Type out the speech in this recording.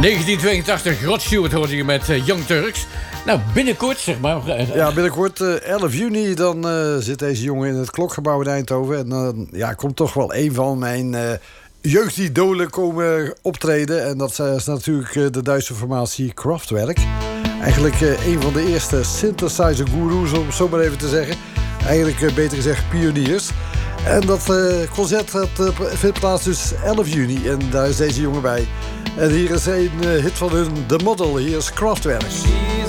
1982, Rod Stewart hoorde je met Young Turks. Nou, binnenkort, zeg maar. Ja, binnenkort, 11 juni, dan zit deze jongen in het Klokgebouw in Eindhoven. En dan komt toch wel een van mijn jeugdidolen komen optreden. En dat is natuurlijk de Duitse formatie Kraftwerk. Eigenlijk een van de eerste synthesizer-goeroes, om het zo maar even te zeggen. Eigenlijk, beter gezegd, pioniers. En dat concert vindt plaats dus 11 juni. En daar is deze jongen bij. En hier is een hit van hun, The Model. Hier is Kraftwerk.